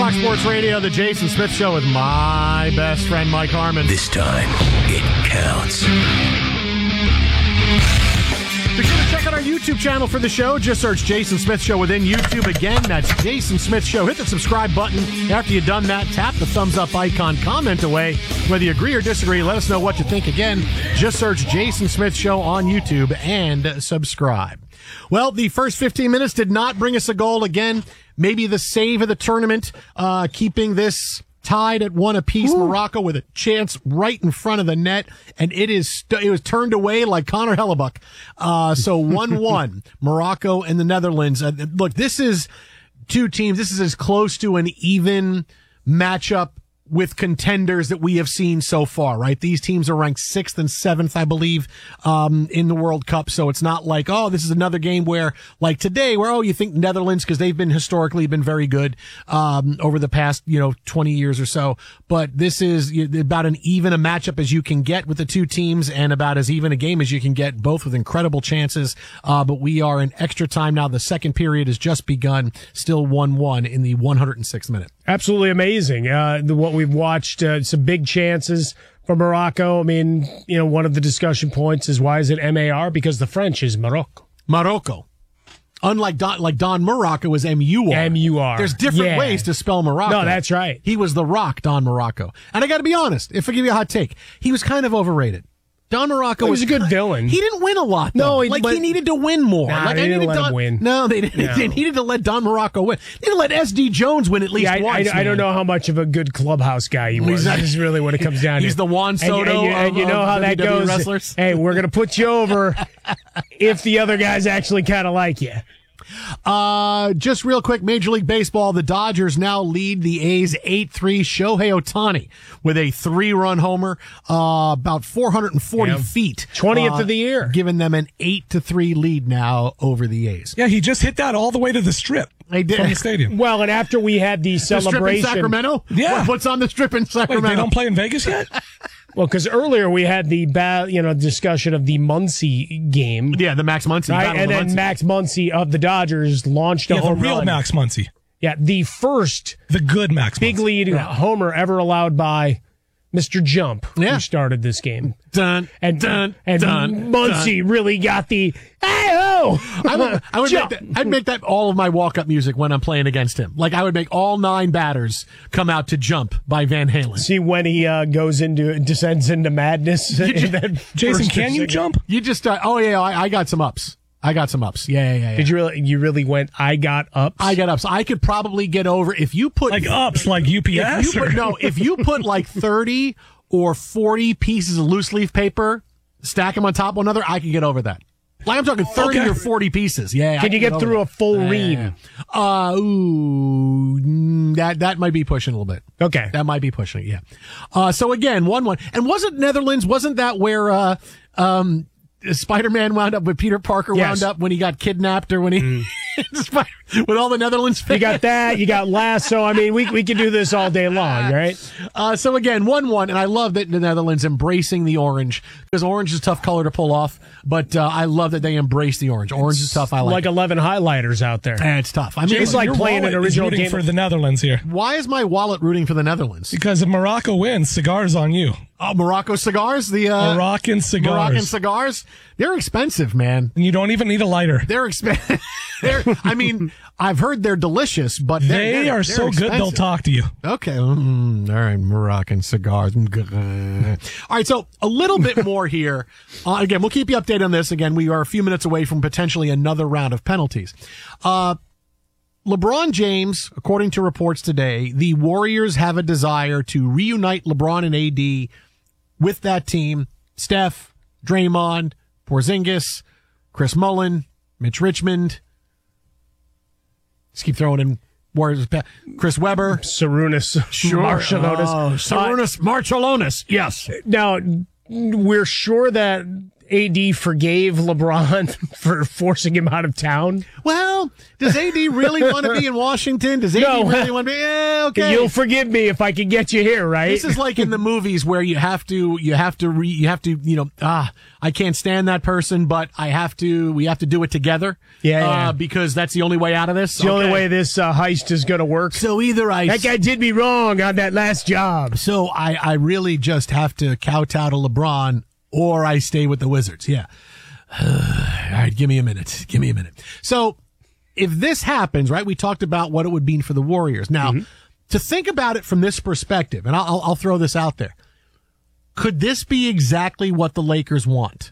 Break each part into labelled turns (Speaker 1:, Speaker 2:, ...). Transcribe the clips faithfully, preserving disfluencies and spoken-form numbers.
Speaker 1: Fox Sports Radio, the Jason Smith Show with my best friend, Mike Harmon.
Speaker 2: This time, it counts.
Speaker 1: Be sure to check out our YouTube channel for the show. Just search Jason Smith Show within YouTube. Again, that's Jason Smith Show. Hit the subscribe button. After you've done that, tap the thumbs up icon, comment away. Whether you agree or disagree, let us know what you think. Again, just search Jason Smith Show on YouTube and subscribe. Well, the first fifteen minutes did not bring us a goal. Again, maybe the save of the tournament, uh, keeping this tied at one apiece. Ooh. Morocco with a chance right in front of the net, and it is st- it was turned away like Connor Hellebuck. Uh, so one one, Morocco and the Netherlands. Uh, look, this is two teams. This is as close to an even matchup with contenders that we have seen so far, right? These teams are ranked sixth and seventh, I believe, um, in the World Cup. So it's not like, oh, this is another game where, like today, where, oh, you think Netherlands, because they've been historically been very good, um, over the past, you know, twenty years or so. But this is about an even a matchup as you can get with the two teams, and about as even a game as you can get, both with incredible chances. Uh, but we are in extra time now. The second period has just begun, still one one in the one hundred sixth minute.
Speaker 3: Absolutely amazing. Uh, the, what we've watched, uh, some big chances for Morocco. I mean, you know, one of the discussion points is, why is it M A R? Because the French is Morocco.
Speaker 1: Morocco. Unlike Don, like Don Morocco was M U R.
Speaker 3: M U R.
Speaker 1: There's different
Speaker 3: yeah.
Speaker 1: ways to spell Morocco.
Speaker 3: No, that's right.
Speaker 1: He was the Rock, Don Morocco. And I got to be honest, if I give you a hot take, he was kind of overrated. Don Morocco
Speaker 3: well, he was,
Speaker 1: was
Speaker 3: a good villain.
Speaker 1: He didn't win a lot, though.
Speaker 3: No, he,
Speaker 1: like
Speaker 3: let,
Speaker 1: he needed to win more.
Speaker 3: Nah,
Speaker 1: like
Speaker 3: they
Speaker 1: I
Speaker 3: didn't
Speaker 1: needed
Speaker 3: let
Speaker 1: Don,
Speaker 3: him win.
Speaker 1: No, they didn't.
Speaker 3: No.
Speaker 1: They needed to let Don Morocco win. They needed to let S D Jones win at least
Speaker 3: yeah, I,
Speaker 1: once.
Speaker 3: I, I don't know how much of a good clubhouse guy he was. That is really what it comes down to.
Speaker 1: He's the Juan Soto
Speaker 3: and, and, you, and
Speaker 1: of,
Speaker 3: you know
Speaker 1: of
Speaker 3: how that
Speaker 1: W W E
Speaker 3: goes.
Speaker 1: Wrestlers.
Speaker 3: Hey, we're gonna put you over if the other guys actually kind of like you.
Speaker 1: Uh, just real quick, Major League Baseball, the Dodgers now lead the A's eight three. Shohei Ohtani with a three-run homer, uh, about four hundred forty
Speaker 3: yeah.
Speaker 1: feet.
Speaker 3: twentieth
Speaker 1: uh,
Speaker 3: of the year.
Speaker 1: Giving them an eight to three lead now over the A's.
Speaker 4: Yeah, he just hit that all the way to the strip.
Speaker 1: They did.
Speaker 4: From the stadium.
Speaker 3: Well, and after we had the celebration.
Speaker 1: The strip in Sacramento?
Speaker 4: Yeah.
Speaker 1: What's on the strip in Sacramento?
Speaker 4: Wait, they don't play in Vegas yet?
Speaker 3: Well, because earlier we had the ba- you know discussion of the Muncy game.
Speaker 1: Yeah, the Max Muncy.
Speaker 3: Right? And then
Speaker 1: Muncy.
Speaker 3: Max Muncy of the Dodgers launched a
Speaker 4: yeah,
Speaker 3: home
Speaker 4: the real
Speaker 3: run.
Speaker 4: Max Muncy.
Speaker 3: Yeah, the first
Speaker 4: The good Max
Speaker 3: big
Speaker 4: Muncy.
Speaker 3: lead
Speaker 4: yeah.
Speaker 3: homer ever allowed by Mister Jump,
Speaker 1: yeah.
Speaker 3: who started this game.
Speaker 1: Dun,
Speaker 3: and
Speaker 1: dun,
Speaker 3: and
Speaker 1: dun,
Speaker 3: Muncy
Speaker 1: dun.
Speaker 3: really got the hey-ho!
Speaker 1: I would, I would make
Speaker 3: Jump.
Speaker 1: that, I'd make that all of my walk-up music when I'm playing against him. Like, I would make all nine batters come out to Jump by Van Halen.
Speaker 3: See when he uh, goes into, descends into madness. in that
Speaker 4: Jason,
Speaker 3: first
Speaker 4: can you
Speaker 3: second.
Speaker 4: jump?
Speaker 1: You just, uh, oh yeah, I, I got some ups. I got some ups. Yeah, yeah, yeah. yeah.
Speaker 3: Did you really, you really went, I got ups?
Speaker 1: I got ups. I could probably get over, if you put...
Speaker 4: Like ups, like U P S?
Speaker 1: If you put, no, if you put like thirty or forty pieces of loose leaf paper, stack them on top of one another, I can get over that. Like I'm talking thirty
Speaker 4: Okay.
Speaker 1: or forty pieces. Yeah.
Speaker 3: Can you get through a full ream?
Speaker 1: Uh, ooh, mm, that, that might be pushing a little bit.
Speaker 3: Okay.
Speaker 1: That might be pushing it, yeah. Uh, so again, one one. And wasn't Netherlands, wasn't that where, uh, um, Spider-Man wound up with Peter Parker
Speaker 3: Yes.
Speaker 1: wound up when he got kidnapped or when he, mm. with all the Netherlands fans?
Speaker 3: You got that, you got Lasso. I mean, we we can do this all day long, right?
Speaker 1: Uh, so again, one one, and I love that the Netherlands embracing the orange, because orange is a tough color to pull off, but uh, I love that they embrace the orange. Orange is tough, I like
Speaker 3: Like
Speaker 1: it.
Speaker 3: eleven highlighters out there.
Speaker 1: And it's tough. I mean,
Speaker 3: It's like
Speaker 4: Your
Speaker 3: playing an
Speaker 4: wallet is
Speaker 3: original
Speaker 4: rooting
Speaker 3: game.
Speaker 4: for the Netherlands here.
Speaker 1: why is my wallet rooting for the Netherlands?
Speaker 4: Because if Morocco wins, cigars on you.
Speaker 1: Oh, Morocco cigars? The uh,
Speaker 4: Moroccan cigars.
Speaker 1: Moroccan cigars? They're expensive, man.
Speaker 4: And you don't even need a lighter.
Speaker 1: They're expensive. They're, I mean, I've heard they're delicious, but they're,
Speaker 4: They
Speaker 1: they're,
Speaker 4: are
Speaker 1: they're
Speaker 4: so good, they'll
Speaker 1: expensive.
Speaker 4: talk to you.
Speaker 1: Okay. Mm, all right. Moroccan cigars. All right. So a little bit more here. Uh, again, we'll keep you updated on this. Again, we are a few minutes away from potentially another round of penalties. Uh, LeBron James, according to reports today, the Warriors have a desire to reunite LeBron and A D with that team. Steph, Draymond, Porzingis, Chris Mullin, Mitch Richmond. Just keep throwing in Warriors. Chris Webber.
Speaker 3: Sarunas Marciulionis.
Speaker 1: Oh, Sarunas Marciulionis. Yes.
Speaker 3: Now, we're sure that A D forgave LeBron for forcing him out of town.
Speaker 1: Well, does A D really want to be in Washington? Does A D
Speaker 3: No.
Speaker 1: really want to be? Eh, okay.
Speaker 3: You'll forgive me if I can get you here, right?
Speaker 1: This is like in the movies where you have to, you have to, re, you have to, you know, ah, I can't stand that person, but I have to, we have to do it together.
Speaker 3: Yeah,
Speaker 1: uh,
Speaker 3: yeah.
Speaker 1: because that's the only way out of this.
Speaker 3: It's the only way this uh, heist is going to work.
Speaker 1: So either I,
Speaker 3: That guy did me wrong on that last job.
Speaker 1: so I, I really just have to kowtow to LeBron, or I stay with the Wizards. Yeah. All right, give me a minute. Give me a minute. So if this happens, right, we talked about what it would mean for the Warriors. Now, mm-hmm. to think about it from this perspective, and I'll, I'll throw this out there. Could this be exactly what the Lakers want?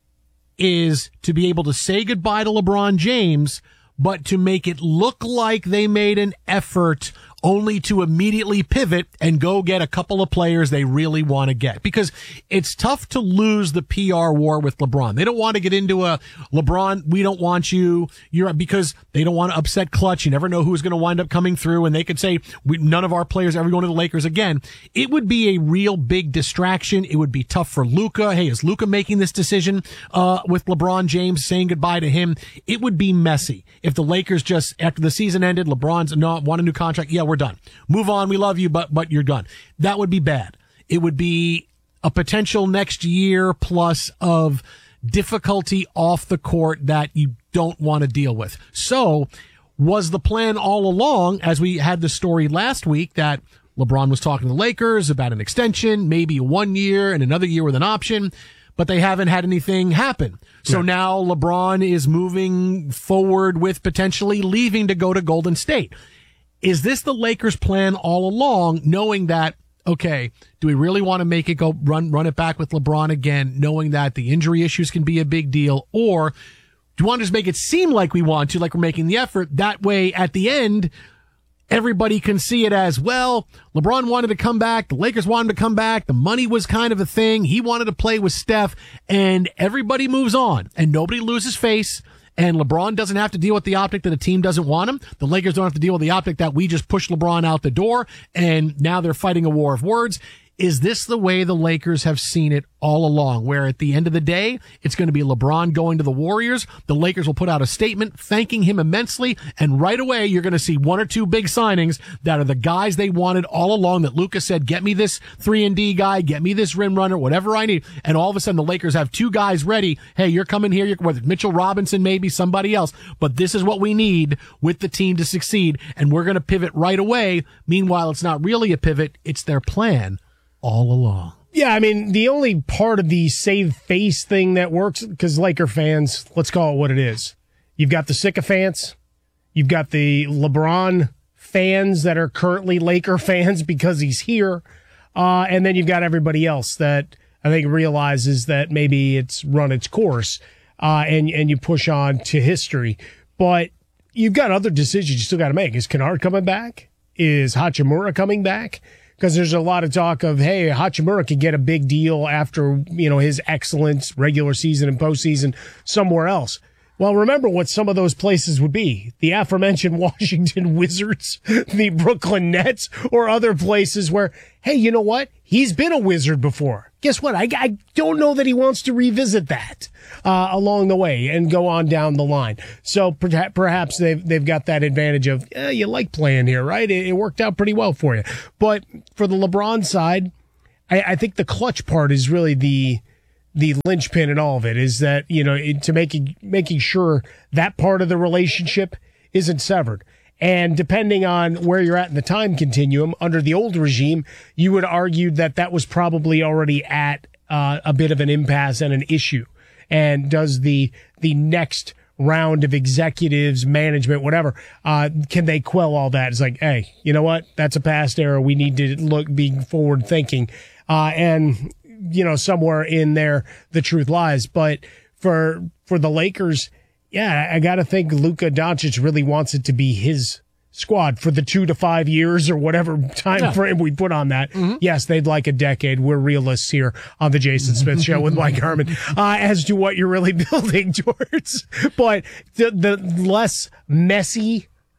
Speaker 1: Is to be able to say goodbye to LeBron James, but to make it look like they made an effort only to immediately pivot and go get a couple of players they really want to get. Because it's tough to lose the P R war with LeBron. They don't want to get into a LeBron, we don't want you, you're because they don't want to upset Clutch. You never know who's going to wind up coming through, and they could say we, none of our players are ever going to the Lakers again. It would be a real big distraction. It would be tough for Luka. Hey, is Luka making this decision uh with LeBron James, saying goodbye to him? It would be messy if the Lakers just, after the season ended, LeBron's no, want a new contract. Yeah, we're done. Move on. We love you, but, but you're done. That would be bad. It would be a potential next year plus of difficulty off the court that you don't want to deal with. So was the plan all along, as we had the story last week, that LeBron was talking to the Lakers about an extension, maybe one year and another year with an option, but they haven't had anything happen. So yeah. Now LeBron is moving forward with potentially leaving to go to Golden State. Is this the Lakers' plan all along, knowing that, okay, do we really want to make it go run run it back with LeBron again, knowing that the injury issues can be a big deal? Or do you want to just make it seem like we want to, like we're making the effort? That way, at the end, everybody can see it as, well, LeBron wanted to come back, the Lakers wanted to come back, the money was kind of a thing, he wanted to play with Steph, and everybody moves on, and nobody loses face. And LeBron doesn't have to deal with the optic that a team doesn't want him. The Lakers don't have to deal with the optic that we just pushed LeBron out the door, and now they're fighting a war of words. Is this the way the Lakers have seen it all along, where at the end of the day, it's going to be LeBron going to the Warriors? The Lakers will put out a statement thanking him immensely, and right away you're going to see one or two big signings that are the guys they wanted all along, that Luka said, get me this three and D guy, get me this rim runner, whatever I need. And all of a sudden the Lakers have two guys ready. Hey, you're coming here, you're, whether it's Mitchell Robinson, maybe somebody else, but this is what we need with the team to succeed, and we're going to pivot right away. Meanwhile, it's not really a pivot, it's their plan all along.
Speaker 3: Yeah, I mean, the only part of the save face thing that works, because Laker fans, let's call it what it is. You've got the sycophants. You've got the LeBron fans that are currently Laker fans because he's here. Uh, and then you've got everybody else that I think realizes that maybe it's run its course, uh, and, and you push on to history. But you've got other decisions you still got to make. Is Kennard coming back? Is Hachimura coming back? Because there's a lot of talk of, hey, Hachimura could get a big deal after, you know, his excellent regular season and postseason somewhere else. Well, remember what some of those places would be. The aforementioned Washington Wizards, the Brooklyn Nets, or other places where, hey, you know what? He's been a Wizard before. Guess what? I, I don't know that he wants to revisit that uh, along the way and go on down the line. So per- perhaps they've, they've got that advantage of, eh, you like playing here, right? It, it worked out pretty well for you. But for the LeBron side, I, I think the clutch part is really the the linchpin in all of it, is that, you know, it, to making making sure that part of the relationship isn't severed. And depending on where you're at in the time continuum, under the old regime, you would argue that that was probably already at uh, a bit of an impasse and an issue. And does the the next round of executives, management, whatever, uh, can they quell all that? It's like, hey, you know what? That's a past era. We need to look, be forward thinking. Uh, and, you know, somewhere in there, the truth lies. But for, for the Lakers, yeah, I got to think Luka Doncic really wants it to be his squad for the two to five years or whatever time yeah. frame we put on that. Mm-hmm. Yes, they'd like a decade. We're realists here on the Jason Smith Show with Mike Harmon uh, as to what you're really building towards. But the, the less messy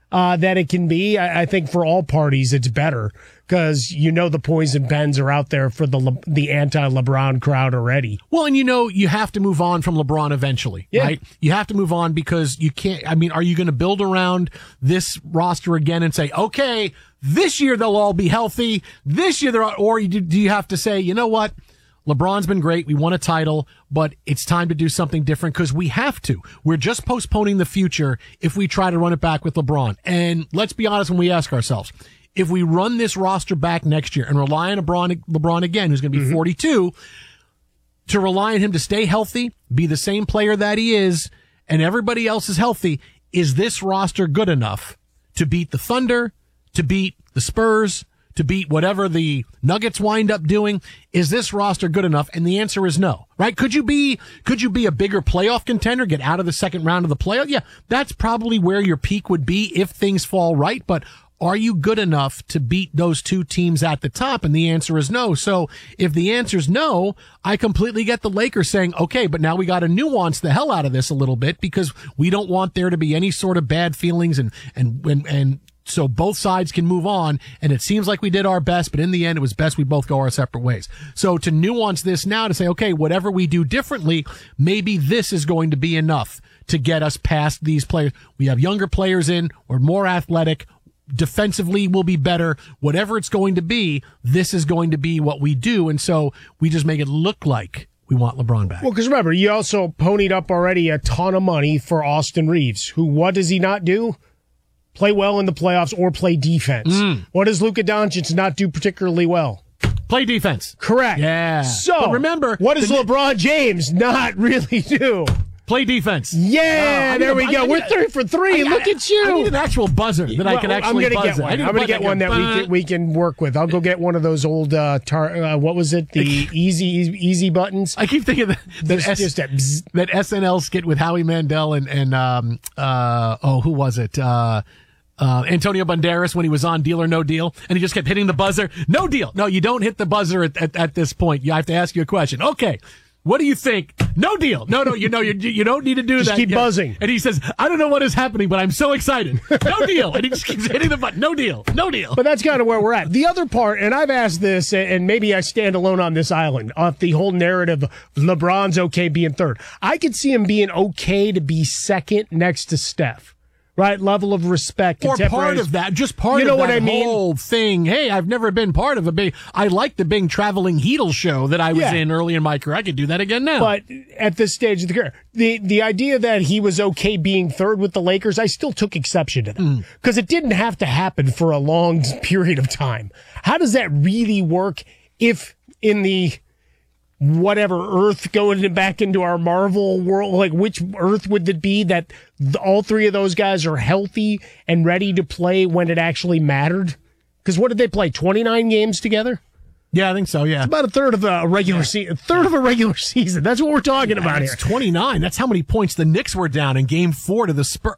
Speaker 3: uh, that it can be. I, I think for all parties, it's better because you know the poison pens are out there for the Le- the anti-LeBron crowd already.
Speaker 1: Well, and you know, you have to move on from LeBron eventually,
Speaker 3: Yeah.
Speaker 1: right? You have to move on because you can't, I mean, are you going to build around this roster again and say, okay, this year they'll all be healthy. This year they're, or you, do you have to say, you know what? LeBron's been great. We won a title, but it's time to do something different because we have to. We're just postponing the future if we try to run it back with LeBron. And let's be honest when we ask ourselves, if we run this roster back next year and rely on LeBron, LeBron again, who's going to be mm-hmm. forty-two, to rely on him to stay healthy, be the same player that he is, and everybody else is healthy, is this roster good enough to beat the Thunder, to beat the Spurs, to beat whatever the Nuggets wind up doing? Is this roster good enough? And the answer is no, right? Could you be, could you be a bigger playoff contender, get out of the second round of the playoff? Yeah, that's probably where your peak would be if things fall right, but are you good enough to beat those two teams at the top? And the answer is no. So if the answer is no, I completely get the Lakers saying, okay, but now we got to nuance the hell out of this a little bit because we don't want there to be any sort of bad feelings and, and, and, and so both sides can move on. And it seems like we did our best, but in the end, it was best we both go our separate ways. So to nuance this now to say, okay, whatever we do differently, maybe this is going to be enough to get us past these players. We have younger players in, we're more athletic. Defensively will be better. Whatever it's going to be, this is going to be what we do. And so we just make it look like we want LeBron back.
Speaker 3: Well, because remember, you also ponied up already a ton of money for Austin Reeves, who, what does he not do? Play well in the playoffs or play defense. Mm. What does Luka Doncic not do particularly well?
Speaker 1: Play defense.
Speaker 3: Correct.
Speaker 1: Yeah.
Speaker 3: So
Speaker 1: but remember,
Speaker 3: what does
Speaker 1: the,
Speaker 3: LeBron James not really do?
Speaker 1: Play defense.
Speaker 3: Yeah,
Speaker 1: uh,
Speaker 3: there
Speaker 1: a,
Speaker 3: we
Speaker 1: I
Speaker 3: go. We're
Speaker 1: a,
Speaker 3: three for three.
Speaker 1: I,
Speaker 3: Look
Speaker 1: I,
Speaker 3: at you.
Speaker 1: I need an actual buzzer that
Speaker 3: well,
Speaker 1: I can actually
Speaker 3: I'm gonna
Speaker 1: buzz
Speaker 3: get one.
Speaker 1: I'm
Speaker 3: going to get one that we can, we can work with. I'll go get one of those old, uh, tar, uh, what was it? The easy easy buttons.
Speaker 1: I keep thinking that that, S,
Speaker 3: just that,
Speaker 1: that S N L skit with Howie Mandel and, and um, uh, oh, who was it? Uh, Uh, Antonio Banderas when he was on Deal or No Deal, and he just kept hitting the buzzer. No deal. No, you don't hit the buzzer at, at, at this point. You have to ask you a question. Okay. What do you think? No deal. No, no, you know, you, you don't need to do
Speaker 3: just
Speaker 1: that.
Speaker 3: Keep
Speaker 1: yet.
Speaker 3: buzzing.
Speaker 1: And he says, I don't know what is happening, but I'm so excited. No deal. And he just keeps hitting the button. No deal. No deal.
Speaker 3: But that's kind of where we're at. The other part, and I've asked this, and maybe I stand alone on this island, off the whole narrative of LeBron's okay being third. I could see him being okay to be second next to Steph. Right, level of respect.
Speaker 1: Or part of that, just part
Speaker 3: you know
Speaker 1: of
Speaker 3: what
Speaker 1: that
Speaker 3: I mean?
Speaker 1: whole thing. Hey, I've never been part of a big, I like the Bing traveling Heedle show that I was
Speaker 3: yeah.
Speaker 1: in early in my career. I could do that again now.
Speaker 3: But at this stage of the career, the, the idea that he was okay being third with the Lakers, I still took exception to that. Because mm. it didn't have to happen for a long period of time. How does that really work if in the whatever Earth going back into our Marvel world, like which Earth would it be that the, all three of those guys are healthy and ready to play when it actually mattered? Because what did they play? twenty-nine games together?
Speaker 1: Yeah, I think so, yeah.
Speaker 3: It's about a third of a regular yeah. season. A third of a regular season. That's what we're talking
Speaker 1: yeah,
Speaker 3: about
Speaker 1: it's
Speaker 3: here.
Speaker 1: twenty-nine. That's how many points the Knicks were down in game four to the Spurs.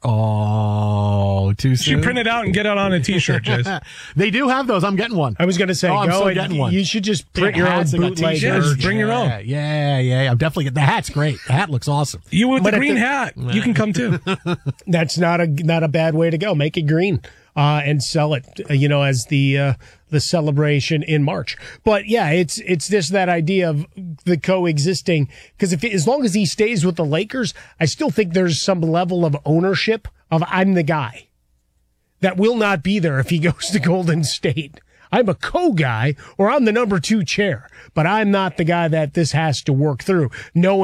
Speaker 1: Oh, too soon.
Speaker 4: You should print it out and get it on a t-shirt, Jace.
Speaker 1: They do have those. I'm getting one.
Speaker 3: I was going to say,
Speaker 1: oh, I'm
Speaker 3: go
Speaker 1: so
Speaker 3: and
Speaker 1: getting one.
Speaker 3: You should just print your own bootleg.
Speaker 4: Yeah, just bring
Speaker 1: yeah,
Speaker 4: your own.
Speaker 1: Yeah, yeah, yeah. I'm definitely getting the hat's great. The hat looks awesome.
Speaker 4: You with
Speaker 3: but
Speaker 4: the green
Speaker 3: the,
Speaker 4: hat. You can come too.
Speaker 3: That's not a not a bad way to go. Make it green. Uh, and sell it, uh, you know, as the uh, the celebration in March. But yeah, it's it's just that idea of the coexisting. Because if as long as he stays with the Lakers, I still think there's some level of ownership of I'm the guy that will not be there if he goes to Golden State. I'm a co-guy or I'm the number two chair, but I'm not the guy that this has to work through. Knowing